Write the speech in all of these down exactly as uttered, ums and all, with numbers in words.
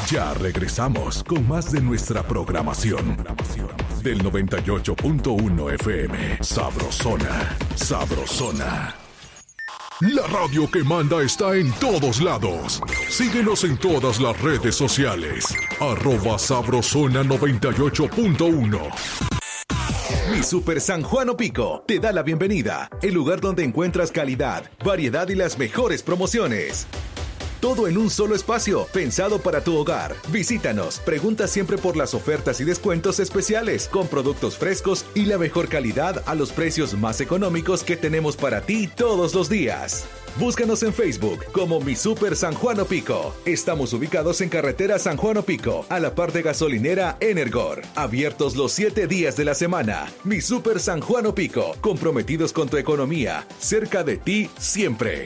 Ya regresamos con más de nuestra programación. Del noventa y ocho punto uno F M. Sabrosona, Sabrosona. La radio que manda está en todos lados. Síguenos en todas las redes sociales. Arroba Sabrosona noventa y ocho punto uno. Mi Super San Juan Opico te da la bienvenida. El lugar donde encuentras calidad, variedad y las mejores promociones. Todo en un solo espacio, pensado para tu hogar. Visítanos, pregunta siempre por las ofertas y descuentos especiales, con productos frescos y la mejor calidad a los precios más económicos que tenemos para ti todos los días. Búscanos en Facebook como Mi Super San Juan Opico. Estamos ubicados en carretera San Juan Opico, a la par de gasolinera Energor. Abiertos los siete días de la semana. Mi Super San Juan Opico, comprometidos con tu economía, cerca de ti siempre.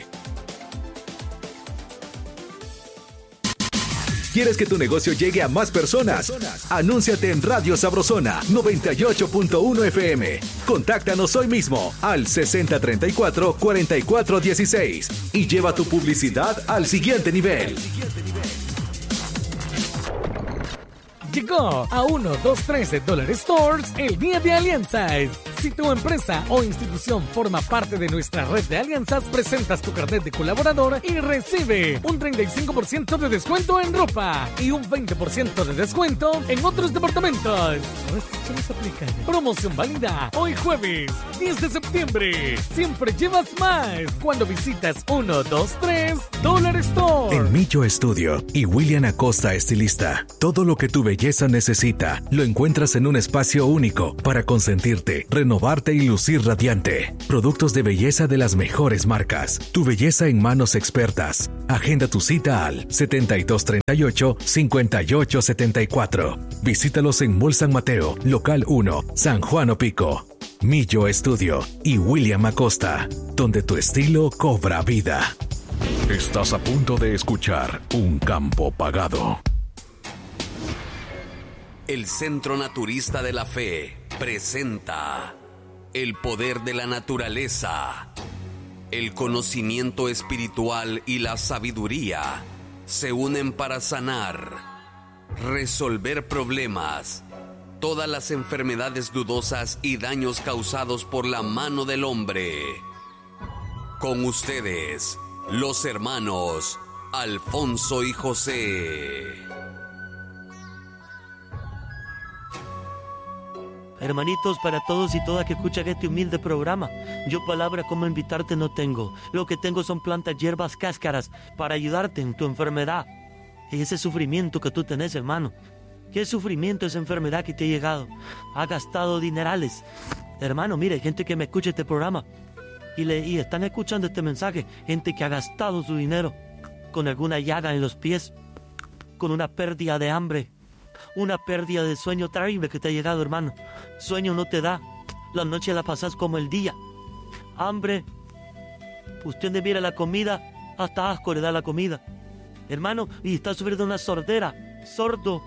¿Quieres que tu negocio llegue a más personas? Anúnciate en Radio Sabrosona noventa y ocho punto uno F M. Contáctanos hoy mismo al sesenta treinta y cuatro cuarenta y cuatro dieciséis y lleva tu publicidad al siguiente nivel. Llegó a uno dos tres de Dollar Stores el Día de Alianzas. Si tu empresa o institución forma parte de nuestra red de alianzas, presentas tu carnet de colaborador y recibe un treinta y cinco por ciento de descuento en ropa y un veinte por ciento de descuento en otros departamentos. Restricciones aplican. Promoción válida hoy jueves diez de septiembre. Siempre llevas más cuando visitas uno dos tres Dollar Store. En Millo Estudio y William Acosta Estilista, todo lo que tu belleza necesita lo encuentras en un espacio único para consentirte, renovarte y lucir radiante. Productos de belleza de las mejores marcas. Tu belleza en manos expertas. Agenda tu cita al setenta y dos treinta y ocho cincuenta y ocho setenta y cuatro. Visítalos en Mall San Mateo, Local uno, San Juan Opico. Millo Estudio y William Acosta, donde tu estilo cobra vida. Estás a punto de escuchar Un Campo Pagado. El Centro Naturista de la Fe presenta el poder de la naturaleza. El conocimiento espiritual y la sabiduría se unen para sanar, resolver problemas, todas las enfermedades dudosas y daños causados por la mano del hombre. Con ustedes, los hermanos Alfonso y José. Hermanitos, para todos y todas que escuchan este humilde programa, yo palabra como invitarte no tengo. Lo que tengo son plantas, hierbas, cáscaras para ayudarte en tu enfermedad. Y ese sufrimiento que tú tenés, hermano. ¿Qué sufrimiento, esa enfermedad que te ha llegado? Ha gastado dinerales. Hermano, mire, gente que me escucha este programa y, le, y están escuchando este mensaje. Gente que ha gastado su dinero con alguna llaga en los pies, con una pérdida de hambre, una pérdida de sueño terrible que te ha llegado, hermano. Sueño no te da. La noche la pasas como el día. Hambre. Usted le mira la comida, hasta asco le da la comida. Hermano, y está sufriendo una sordera. Sordo.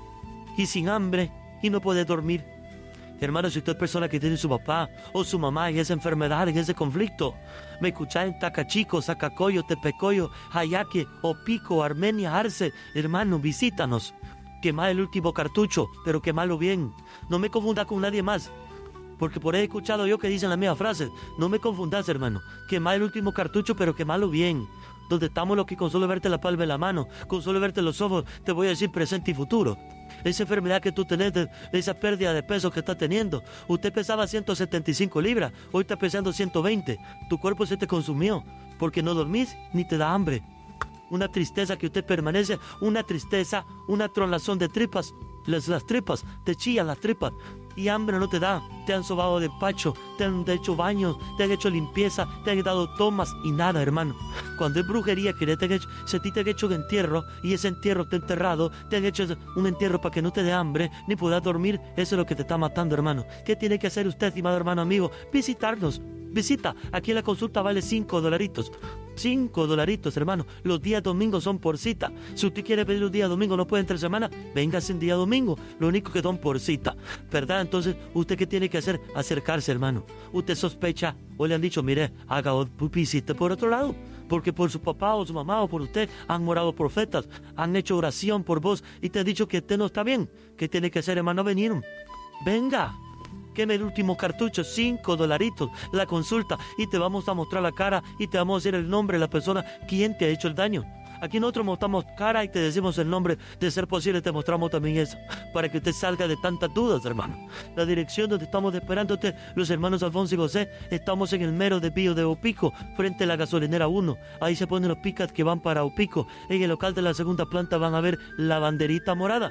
Y sin hambre. Y no puede dormir. Hermano, si usted es persona que tiene su papá o su mamá en esa enfermedad, en ese conflicto, me escucha en Tacachico, Zacacoyo, Tepecoyo, Hayaque, Opico, Armenia, Arce. Hermano, visítanos. Quema el último cartucho, pero quemalo bien. No me confunda con nadie más, porque por ahí he escuchado yo que dicen la misma frase. No me confundas, hermano. Quema el último cartucho, pero quemalo bien. Donde estamos los que con solo verte la palma de la mano, con solo verte los ojos, te voy a decir presente y futuro. Esa enfermedad que tú tenés, de, esa pérdida de peso que estás teniendo. Usted pesaba ciento setenta y cinco libras, hoy está pesando ciento veinte. Tu cuerpo se te consumió, porque no dormís ni te da hambre. Una tristeza que usted permanece, una tristeza, una tronazón de tripas. Las, las tripas, te chillan las tripas. Y hambre no te da. Te han sobado de pacho, te han hecho baños, te han hecho limpieza, te han dado tomas y nada, hermano. Cuando es brujería que te han hecho, se te han hecho un entierro y ese entierro te ha enterrado, te han hecho un entierro para que no te dé hambre ni puedas dormir, eso es lo que te está matando, hermano. ¿Qué tiene que hacer usted, estimado hermano amigo? Visitarnos. Visita, aquí la consulta vale cinco dolaritos. Cinco dolaritos, hermano. Los días domingos son por cita. Si usted quiere pedir un día domingo, no puede entre semana, véngase en día domingo. Lo único que son por cita, ¿verdad? Entonces, ¿usted qué tiene que hacer? Acercarse, hermano. Usted sospecha o le han dicho, mire, haga visita por otro lado. porque por su papá o su mamá o por usted han orado profetas, han hecho oración por vos y te han dicho que usted no está bien. ¿Qué tiene que hacer, hermano? Venir. Venga. Queme el último cartucho, cinco dolaritos, la consulta, y te vamos a mostrar la cara y te vamos a decir el nombre de la persona quien te ha hecho el daño. Aquí nosotros mostramos cara y te decimos el nombre. De ser posible te mostramos también eso, para que usted salga de tantas dudas, hermano. La dirección donde estamos esperándote, los hermanos Alfonso y José, estamos en el mero desvío de Opico, frente a la gasolinera uno. Ahí se ponen los picas que van para Opico. En el local de la segunda planta van a ver la banderita morada.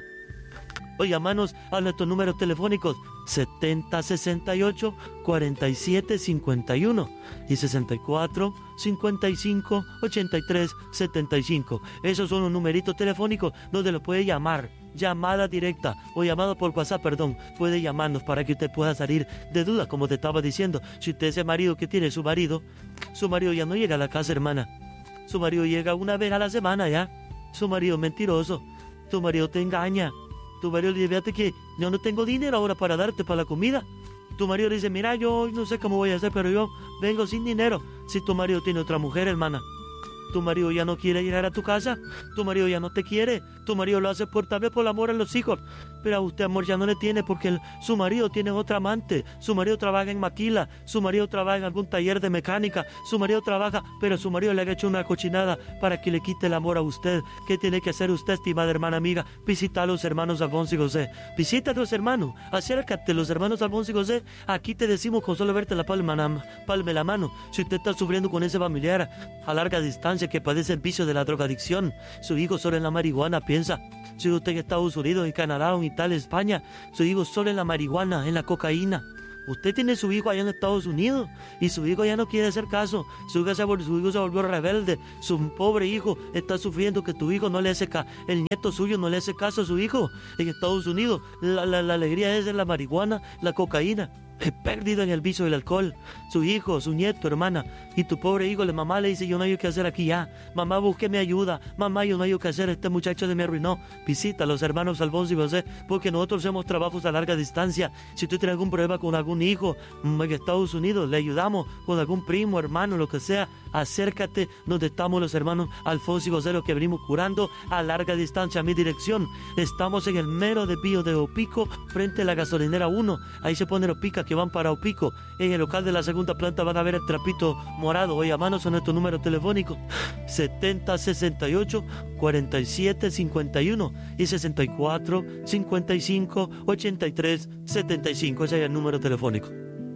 O llamanos a nuestros números telefónicos setenta sesenta y ocho cuarenta y siete cincuenta y uno y sesenta y cuatro cincuenta y cinco ochenta y tres setenta y cinco. Esos son los numeritos telefónicos donde los puede llamar. Llamada directa o llamada por WhatsApp, perdón. Puede llamarnos para que usted pueda salir de dudas, como te estaba diciendo. Si usted es el marido que tiene su marido, su marido ya no llega a la casa, hermana. Su marido llega una vez a la semana ya. Su marido es mentiroso. Tu marido te engaña. Tu marido le dice, fíjate que yo no tengo dinero ahora para darte para la comida. Tu marido le dice, mira, yo no sé cómo voy a hacer, pero yo vengo sin dinero. Si tu marido tiene otra mujer, hermana, tu marido ya no quiere llegar a tu casa, tu marido ya no te quiere, tu marido lo hace por tal vez por el amor a los hijos, pero a usted amor ya no le tiene porque el, su marido tiene otra amante, su marido trabaja en maquila, su marido trabaja en algún taller de mecánica, su marido trabaja, pero su marido le ha hecho una cochinada para que le quite el amor a usted. ¿Qué tiene que hacer usted, estimada hermana amiga? Visita a los hermanos Alfonso y José, visita a los hermanos, acércate, los hermanos Alfonso y José. Aquí te decimos con solo verte la palma, palme la mano, si usted está sufriendo con ese familiar a larga distancia que padece el vicio de la drogadicción, su hijo solo en la marihuana piensa. Si usted en Estados Unidos, en Canadá, en Italia, España, su hijo solo en la marihuana, en la cocaína. Usted tiene su hijo allá en Estados Unidos y su hijo ya no quiere hacer caso. Su hijo se, su hijo se volvió rebelde. Su pobre hijo está sufriendo que tu hijo no le hace caso. El nieto suyo no le hace caso a su hijo en Estados Unidos. La, la, la alegría es en la marihuana, la cocaína. He perdido en el vicio del alcohol. Su hijo, su nieto, hermana. Y tu pobre hijo, la mamá le dice, yo no hay qué hacer aquí ya. Mamá, búsqueme ayuda. Mamá, yo no hay qué hacer. Este muchacho se me arruinó. Visita a los hermanos Alfonso y José, porque nosotros hacemos trabajos a larga distancia. Si tú tienes algún problema con algún hijo en Estados Unidos, le ayudamos con algún primo, hermano, lo que sea. Acércate donde estamos los hermanos Alfonso y José, los que venimos curando a larga distancia a mi dirección. Estamos en el mero desvío de Opico, frente a la gasolinera uno. Ahí se ponen los picas que van para Opico. En el local de la segunda planta van a ver el trapito morado. O llamanos a nuestro número telefónico setenta sesenta y ocho cuarenta y siete cincuenta y uno y sesenta y cuatro cincuenta y cinco ochenta y tres setenta y cinco. Ese es el número telefónico.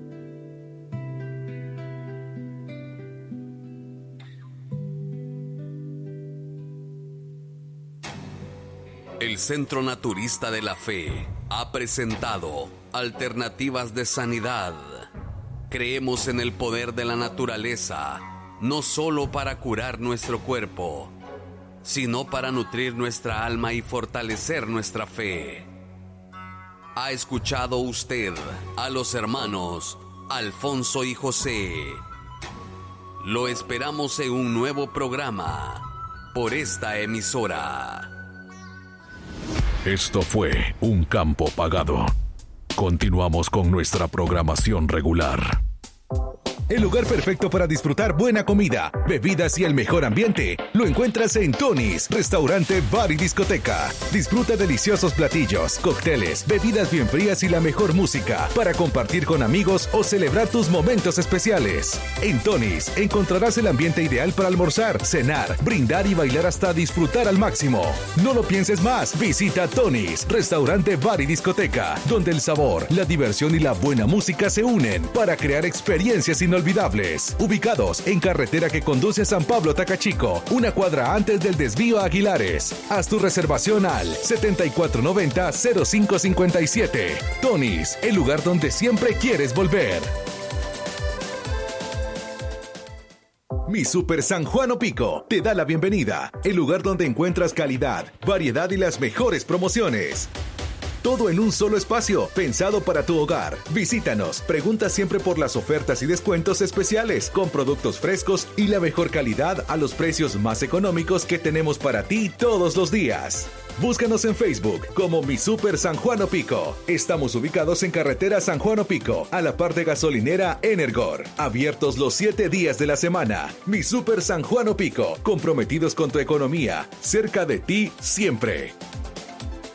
El Centro Naturista de la Fe ha presentado Alternativas de Sanidad. Creemos en el poder de la naturaleza, no solo para curar nuestro cuerpo, sino para nutrir nuestra alma y fortalecer nuestra fe. ¿Ha escuchado usted a los hermanos Alfonso y José? Lo esperamos en un nuevo programa por esta emisora. Esto fue Un Campo Pagado. Continuamos con nuestra programación regular. El lugar perfecto para disfrutar buena comida, bebidas y el mejor ambiente lo encuentras en Tony's, restaurante, bar y discoteca. Disfruta deliciosos platillos, cócteles, bebidas bien frías y la mejor música para compartir con amigos o celebrar tus momentos especiales. En Tony's encontrarás el ambiente ideal para almorzar, cenar, brindar y bailar hasta disfrutar al máximo. No lo pienses más, visita Tony's, restaurante, bar y discoteca, donde el sabor, la diversión y la buena música se unen para crear experiencias inolvidables. Ubicados en carretera que conduce a San Pablo Tacachico, una cuadra antes del desvío a Aguilares. Haz tu reservación al setenta y cuatro noventa cero cinco cincuenta y siete. Tony's, el lugar donde siempre quieres volver. Mi Super San Juan Opico te da la bienvenida, el lugar donde encuentras calidad, variedad y las mejores promociones. Todo en un solo espacio, pensado para tu hogar. Visítanos, pregunta siempre por las ofertas y descuentos especiales, con productos frescos y la mejor calidad a los precios más económicos que tenemos para ti todos los días. Búscanos en Facebook como Mi Super San Juan Opico. Estamos ubicados en carretera San Juan Opico, a la par de gasolinera Energor. Abiertos los siete días de la semana. Mi Super San Juan Opico, comprometidos con tu economía, cerca de ti siempre.